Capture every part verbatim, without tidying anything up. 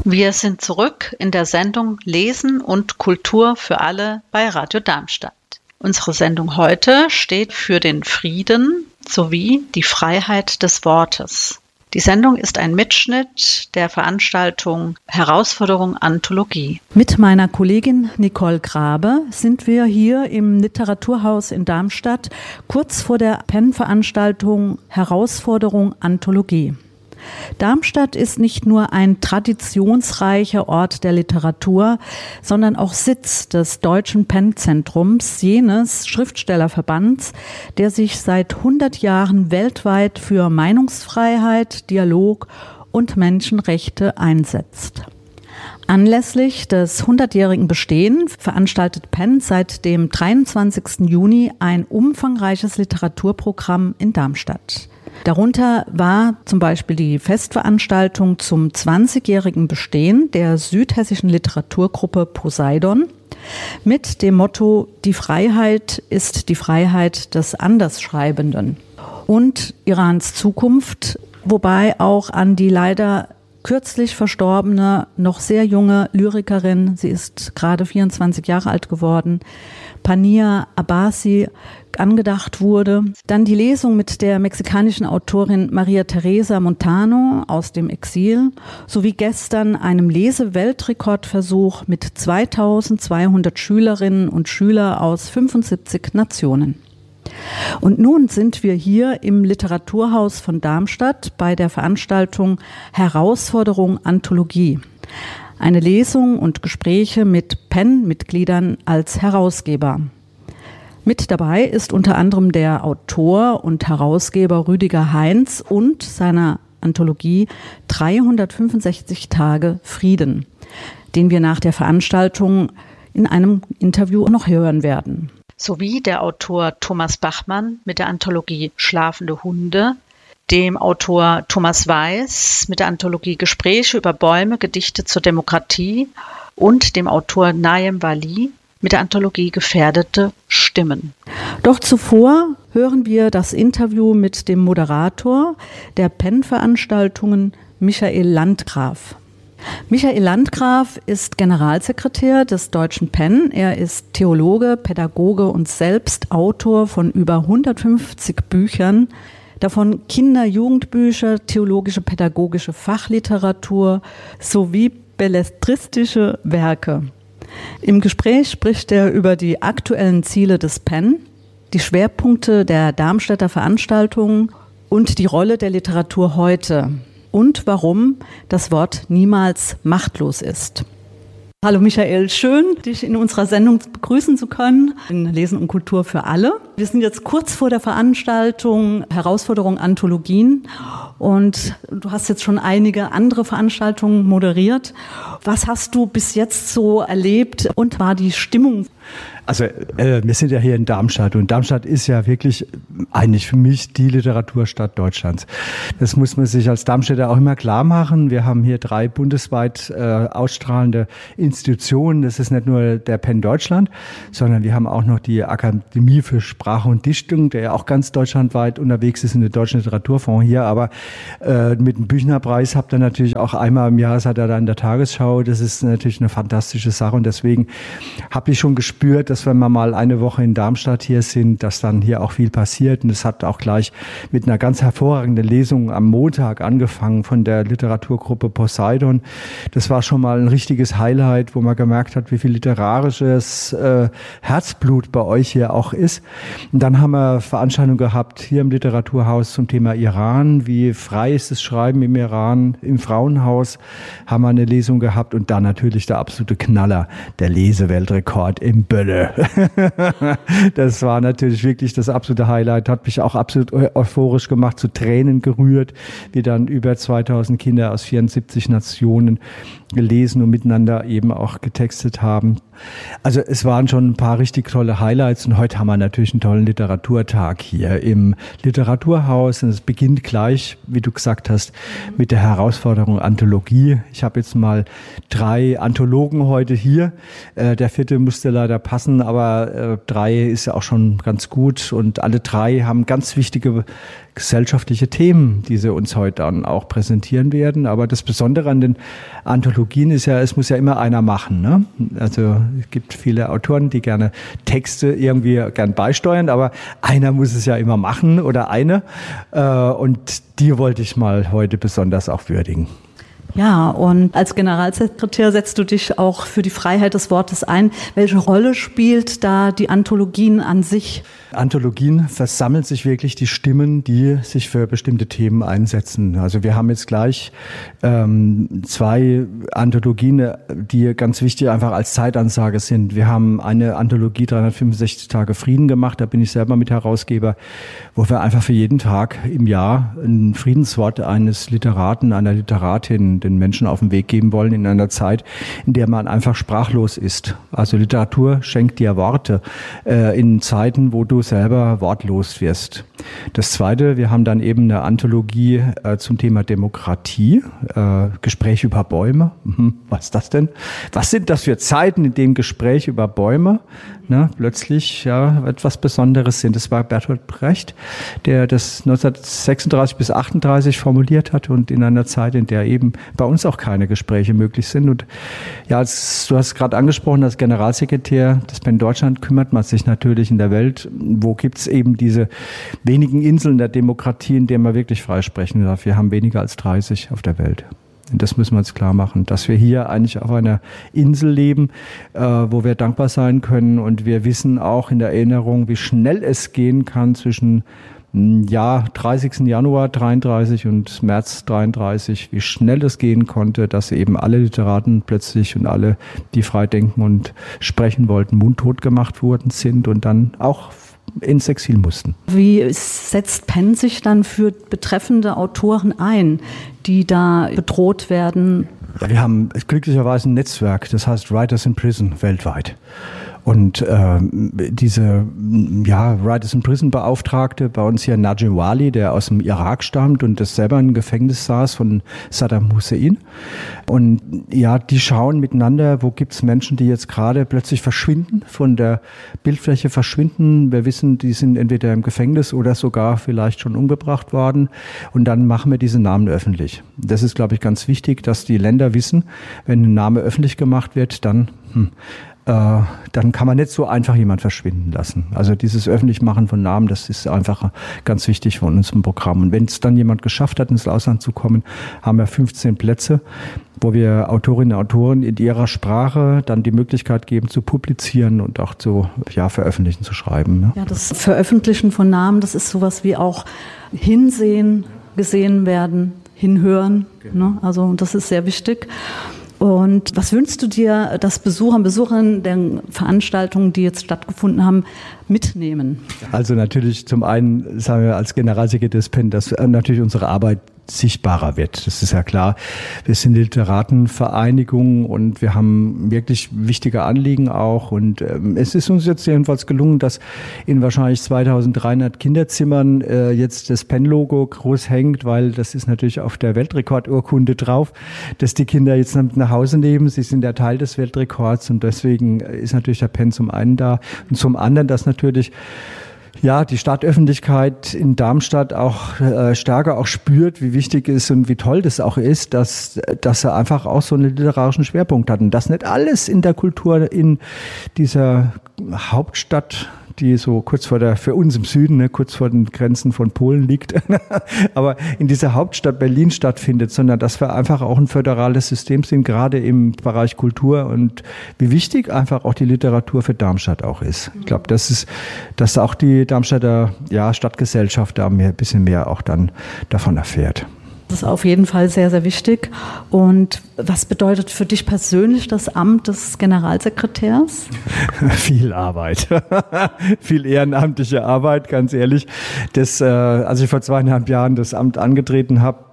Wir sind zurück in der Sendung Lesen und Kultur für alle bei Radio Darmstadt. Unsere Sendung heute steht für den Frieden sowie die Freiheit des Wortes. Die Sendung ist ein Mitschnitt der Veranstaltung Herausforderung Anthologie. Mit meiner Kollegin Nicole Grabe sind wir hier im Literaturhaus in Darmstadt kurz vor der Penn-Veranstaltung Herausforderung Anthologie. Darmstadt ist nicht nur ein traditionsreicher Ort der Literatur, sondern auch Sitz des Deutschen Penn-Zentrums, jenes Schriftstellerverbands, der sich seit hundert Jahren weltweit für Meinungsfreiheit, Dialog und Menschenrechte einsetzt. Anlässlich des hundertjährigen Bestehens veranstaltet Penn seit dem dreiundzwanzigsten Juni ein umfangreiches Literaturprogramm in Darmstadt. Darunter war zum Beispiel die Festveranstaltung zum zwanzigjährigen Bestehen der südhessischen Literaturgruppe Poseidon mit dem Motto „Die Freiheit ist die Freiheit des Andersschreibenden" und Irans Zukunft, wobei auch an die leider kürzlich verstorbene, noch sehr junge Lyrikerin, sie ist gerade vierundzwanzig Jahre alt geworden, Pania Abbasi, angedacht wurde. Dann die Lesung mit der mexikanischen Autorin Maria Teresa Montano aus dem Exil, sowie gestern einem Leseweltrekordversuch mit zweitausendzweihundert Schülerinnen und Schülern aus fünfundsiebzig Nationen. Und nun sind wir hier im Literaturhaus von Darmstadt bei der Veranstaltung Herausforderung Anthologie. Eine Lesung und Gespräche mit Penn-Mitgliedern als Herausgeber. Mit dabei ist unter anderem der Autor und Herausgeber Rüdiger Heinz und seiner Anthologie dreihundertfünfundsechzig Tage Frieden, den wir nach der Veranstaltung in einem Interview noch hören werden. Sowie der Autor Thomas Bachmann mit der Anthologie Schlafende Hunde, dem Autor Thomas Weiß mit der Anthologie Gespräche über Bäume, Gedichte zur Demokratie und dem Autor Najem Wali mit der Anthologie Gefährdete Stimmen. Doch zuvor hören wir das Interview mit dem Moderator der Penn-Veranstaltungen, Michael Landgraf. Michael Landgraf ist Generalsekretär des Deutschen Penn. Er ist Theologe, Pädagoge und selbst Autor von über hundertfünfzig Büchern, davon Kinder-, Jugendbücher, theologische, pädagogische Fachliteratur sowie belletristische Werke. Im Gespräch spricht er über die aktuellen Ziele des Penn, die Schwerpunkte der Darmstädter Veranstaltungen und die Rolle der Literatur heute und warum das Wort niemals machtlos ist. Hallo Michael, schön, dich in unserer Sendung begrüßen zu können, in Lesen und Kultur für alle. Wir sind jetzt kurz vor der Veranstaltung Herausforderung Anthologien und du hast jetzt schon einige andere Veranstaltungen moderiert. Was hast du bis jetzt so erlebt und war die Stimmung? Also äh, wir sind ja hier in Darmstadt und Darmstadt ist ja wirklich eigentlich für mich die Literaturstadt Deutschlands. Das muss man sich als Darmstädter auch immer klar machen. Wir haben hier drei bundesweit äh, ausstrahlende Institutionen. Das ist nicht nur der Penn Deutschland, sondern wir haben auch noch die Akademie für Sprache und Dichtung, der ja auch ganz deutschlandweit unterwegs ist in der Deutschen Literaturfonds hier. Aber äh, mit dem Büchnerpreis habt ihr natürlich auch einmal im Jahr, seid ihr da in der Tagesschau. Das ist natürlich eine fantastische Sache und deswegen habe ich schon gespürt, dass wenn wir mal eine Woche in Darmstadt hier sind, dass dann hier auch viel passiert. Und es hat auch gleich mit einer ganz hervorragenden Lesung am Montag angefangen von der Literaturgruppe Poseidon. Das war schon mal ein richtiges Highlight, wo man gemerkt hat, wie viel literarisches äh, Herzblut bei euch hier auch ist. Und dann haben wir Veranstaltungen gehabt hier im Literaturhaus zum Thema Iran. Wie frei ist das Schreiben im Iran? Im Frauenhaus haben wir eine Lesung gehabt und dann natürlich der absolute Knaller, der Leseweltrekord im Bölle. Das war natürlich wirklich das absolute Highlight, hat mich auch absolut euphorisch gemacht, zu Tränen gerührt, wie dann über zweitausend Kinder aus vierundsiebzig Nationen gelesen und miteinander eben auch getextet haben. Also es waren schon ein paar richtig tolle Highlights und heute haben wir natürlich einen tollen Literaturtag hier im Literaturhaus. Und es beginnt gleich, wie du gesagt hast, mit der Herausforderung Anthologie. Ich habe jetzt mal drei Anthologen heute hier. Äh, der vierte musste leider passen, aber äh, drei ist ja auch schon ganz gut. Und alle drei haben ganz wichtige gesellschaftliche Themen, die sie uns heute dann auch präsentieren werden. Aber das Besondere an den Anthologien ist ja, es muss ja immer einer machen. Ne? Also es gibt viele Autoren, die gerne Texte irgendwie gern beisteuern, aber einer muss es ja immer machen oder eine. Und die wollte ich mal heute besonders auch würdigen. Ja, und als Generalsekretär setzt du dich auch für die Freiheit des Wortes ein. Welche Rolle spielt da die Anthologien an sich? Anthologien versammeln sich wirklich die Stimmen, die sich für bestimmte Themen einsetzen. Also wir haben jetzt gleich ähm, zwei Anthologien, die ganz wichtig einfach als Zeitansage sind. Wir haben eine Anthologie dreihundertfünfundsechzig Tage Frieden gemacht, da bin ich selber mit Herausgeber, wo wir einfach für jeden Tag im Jahr ein Friedenswort eines Literaten, einer Literatin den Menschen auf den Weg geben wollen in einer Zeit, in der man einfach sprachlos ist. Also Literatur schenkt dir Worte äh, in Zeiten, wo du selber wortlos wirst. Das Zweite, wir haben dann eben eine Anthologie äh, zum Thema Demokratie, äh, Gespräch über Bäume. Mhm, was ist das denn? Was sind das für Zeiten, in denen Gespräche über Bäume ne, plötzlich ja, etwas Besonderes sind? Das war Bertolt Brecht, der das neunzehnhundertsechsunddreißig bis achtunddreißig formuliert hat und in einer Zeit, in der eben bei uns auch keine Gespräche möglich sind. Und ja, als, du hast gerade angesprochen, als Generalsekretär des PEN Deutschland kümmert man sich natürlich in der Welt, wo gibt es eben diese wenigen Inseln der Demokratie, in denen man wirklich frei sprechen darf. Wir haben weniger als dreißig auf der Welt. Und das müssen wir uns klar machen, dass wir hier eigentlich auf einer Insel leben, äh, wo wir dankbar sein können. Und wir wissen auch in der Erinnerung, wie schnell es gehen kann zwischen ja, dreißigsten Januar dreiunddreißig und März dreiunddreißig, wie schnell es gehen konnte, dass eben alle Literaten plötzlich und alle, die frei denken und sprechen wollten, mundtot gemacht worden sind und dann auch ins Exil mussten. Wie setzt PEN sich dann für betreffende Autoren ein, die da bedroht werden? Ja, wir haben glücklicherweise ein Netzwerk, das heißt Writers in Prison weltweit. Und äh, diese ja, Writers in Prison Beauftragte bei uns hier Najim Wali, der aus dem Irak stammt und das selber im Gefängnis saß von Saddam Hussein. Und ja, die schauen miteinander, wo gibt's Menschen, die jetzt gerade plötzlich verschwinden, von der Bildfläche verschwinden. Wir wissen, die sind entweder im Gefängnis oder sogar vielleicht schon umgebracht worden. Und dann machen wir diese Namen öffentlich. Das ist, glaube ich, ganz wichtig, dass die Länder wissen, wenn ein Name öffentlich gemacht wird, dann hm, dann kann man nicht so einfach jemand verschwinden lassen. Also dieses Öffentlichmachen von Namen, das ist einfach ganz wichtig von unserem Programm. Und wenn es dann jemand geschafft hat, ins Ausland zu kommen, haben wir fünfzehn Plätze, wo wir Autorinnen und Autoren in ihrer Sprache dann die Möglichkeit geben, zu publizieren und auch zu ja, veröffentlichen, zu schreiben. Ne? Ja, das Veröffentlichen von Namen, das ist sowas wie auch hinsehen, gesehen werden, hinhören. Genau. Ne? Also das ist sehr wichtig. Und was wünschst du dir, dass Besucher und Besucherinnen der Veranstaltungen, die jetzt stattgefunden haben, mitnehmen? Also natürlich zum einen, sagen wir als Generalsekretär des PEN, dass natürlich unsere Arbeit sichtbarer wird. Das ist ja klar. Wir sind Literatenvereinigung und wir haben wirklich wichtige Anliegen auch. Und ähm, es ist uns jetzt jedenfalls gelungen, dass in wahrscheinlich zweitausenddreihundert Kinderzimmern äh, jetzt das PEN-Logo groß hängt, weil das ist natürlich auf der Weltrekordurkunde drauf, dass die Kinder jetzt nach Hause nehmen. Sie sind ja Teil des Weltrekords und deswegen ist natürlich der PEN zum einen da und zum anderen, dass natürlich ja, die Stadtöffentlichkeit in Darmstadt auch äh, stärker auch spürt, wie wichtig es ist und wie toll das auch ist, dass, dass er einfach auch so einen literarischen Schwerpunkt hat. Und das nicht alles in der Kultur in dieser Hauptstadt, die so kurz vor der, für uns im Süden, ne, kurz vor den Grenzen von Polen liegt, aber in dieser Hauptstadt Berlin stattfindet, sondern dass wir einfach auch ein föderales System sind, gerade im Bereich Kultur und wie wichtig einfach auch die Literatur für Darmstadt auch ist. Ich glaube, das ist, dass auch die Darmstadter ja, Stadtgesellschaft da mehr, ein bisschen mehr auch dann davon erfährt. Das ist auf jeden Fall sehr, sehr wichtig. Und was bedeutet für dich persönlich das Amt des Generalsekretärs? Viel Arbeit. Viel ehrenamtliche Arbeit, ganz ehrlich. Das, äh, als ich vor zweieinhalb Jahren das Amt angetreten habe,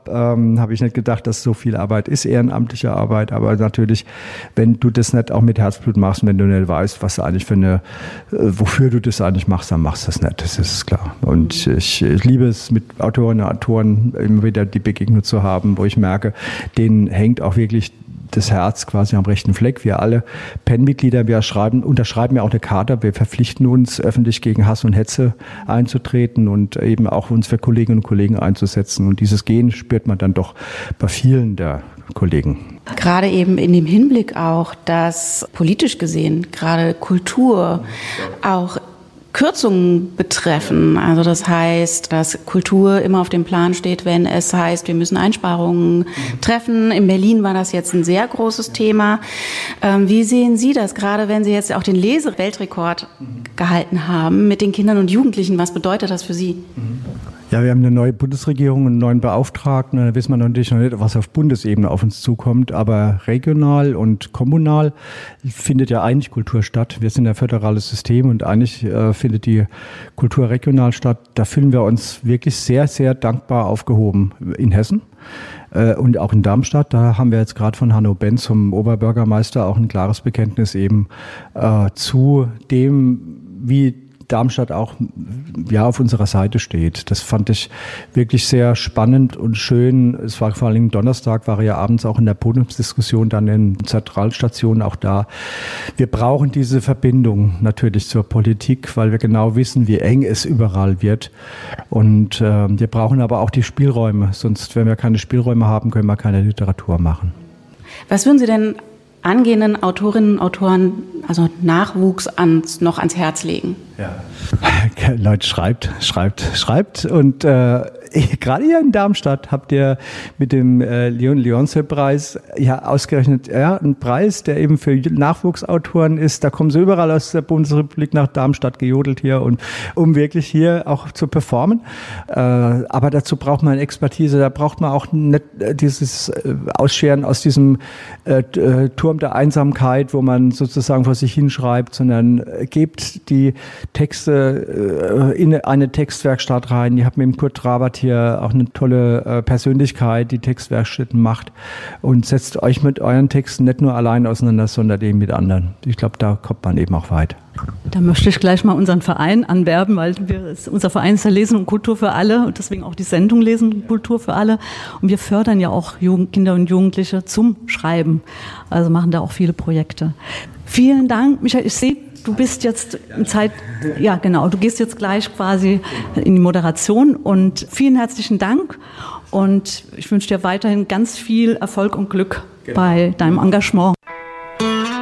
ähm, habe ich nicht gedacht, dass so viel Arbeit ist, ehrenamtliche Arbeit. Aber natürlich, wenn du das nicht auch mit Herzblut machst, wenn du nicht weißt, was eigentlich für eine, äh, wofür du das eigentlich machst, dann machst du das nicht. Das ist klar. Und ich, ich liebe es, mit Autorinnen und Autoren immer wieder die Begegnung zu haben, wo ich merke, denen hängt auch wirklich das Herz quasi am rechten Fleck. Wir alle P E N-Mitglieder, wir schreiben, unterschreiben ja auch eine Charta. Wir verpflichten uns, öffentlich gegen Hass und Hetze einzutreten und eben auch uns für Kolleginnen und Kollegen einzusetzen. Und dieses Gen spürt man dann doch bei vielen der Kollegen. Gerade eben in dem Hinblick auch, dass politisch gesehen gerade Kultur auch Kürzungen betreffen. Also das heißt, dass Kultur immer auf dem Plan steht, wenn es heißt, wir müssen Einsparungen treffen. In Berlin war das jetzt ein sehr großes Thema. Wie sehen Sie das, gerade wenn Sie jetzt auch den Leseweltrekord gehalten haben mit den Kindern und Jugendlichen? Was bedeutet das für Sie? Ja, wir haben eine neue Bundesregierung, einen neuen Beauftragten. Da wissen wir natürlich noch nicht, was auf Bundesebene auf uns zukommt. Aber regional und kommunal findet ja eigentlich Kultur statt. Wir sind ein föderales System und eigentlich äh, findet die Kultur regional statt. Da fühlen wir uns wirklich sehr, sehr dankbar aufgehoben in Hessen. Äh, und auch in Darmstadt. Da haben wir jetzt gerade von Hanno Benz, zum Oberbürgermeister, auch ein klares Bekenntnis eben äh, zu dem, wie Darmstadt auch ja, auf unserer Seite steht. Das fand ich wirklich sehr spannend und schön. Es war vor allem Donnerstag, war ja abends auch in der Podiumsdiskussion, dann in Zentralstationen auch da. Wir brauchen diese Verbindung natürlich zur Politik, weil wir genau wissen, wie eng es überall wird. Und äh, wir brauchen aber auch die Spielräume. Sonst, wenn wir keine Spielräume haben, können wir keine Literatur machen. Was würden Sie denn angehenden Autorinnen und Autoren, also Nachwuchs, ans, noch ans Herz legen? Ja. Leute, schreibt, schreibt, schreibt. Und äh, gerade hier in Darmstadt habt ihr mit dem äh, Leon-Leonce-Preis ja ausgerechnet, ja, ein Preis, der eben für Nachwuchsautoren ist. Da kommen sie überall aus der Bundesrepublik nach Darmstadt gejodelt hier, und um wirklich hier auch zu performen. Äh, aber dazu braucht man Expertise, da braucht man auch nicht dieses äh, Ausscheren aus diesem äh, Turm der Einsamkeit, wo man sozusagen vor sich hinschreibt, sondern äh, gebt die Texte äh, in eine Textwerkstatt rein. Ihr habt mit dem Kurt Trabert hier auch eine tolle äh, Persönlichkeit, die Textwerkstätten macht, und setzt euch mit euren Texten nicht nur allein auseinander, sondern eben mit anderen. Ich glaube, da kommt man eben auch weit. Da möchte ich gleich mal unseren Verein anwerben, weil wir, unser Verein ist ja Lesen und Kultur für alle und deswegen auch die Sendung Lesen und Kultur für alle. Und wir fördern ja auch Jugend, Kinder und Jugendliche zum Schreiben. Also machen da auch viele Projekte. Vielen Dank, Michael. Ich sehe, du bist jetzt in Zeit, ja genau, du gehst jetzt gleich quasi in die Moderation, und vielen herzlichen Dank, und ich wünsche dir weiterhin ganz viel Erfolg und Glück genau. bei deinem Engagement.